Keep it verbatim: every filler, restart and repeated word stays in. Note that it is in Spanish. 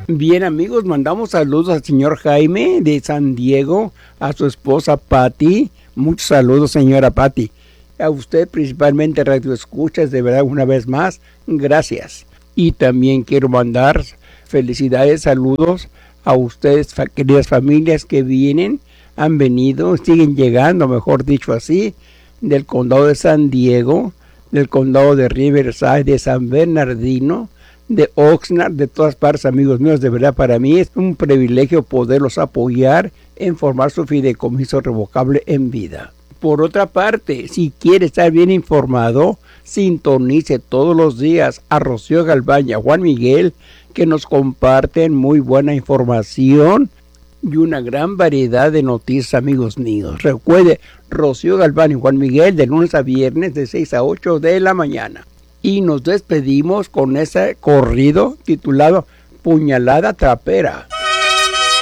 Bien, amigos, mandamos saludos al señor Jaime de San Diego, a su esposa Patti. Muchos saludos, señora Patti. A usted, principalmente Radio Escuchas, de verdad, una vez más, gracias. Y también quiero mandar felicidades, saludos a ustedes, fa- queridas familias que vienen, han venido, siguen llegando, mejor dicho así, del condado de San Diego, del condado de Riverside, de San Bernardino, de Oxnard, de todas partes, amigos míos. De verdad, para mí es un privilegio poderlos apoyar en formar su fideicomiso revocable en vida. Por otra parte, si quiere estar bien informado, sintonice todos los días a Rocío Galván y a Juan Miguel, que nos comparten muy buena información y una gran variedad de noticias, amigos míos. Recuerde, Rocío Galván y Juan Miguel, de lunes a viernes, de seis a ocho de la mañana. Y nos despedimos con ese corrido titulado Puñalada Trapera.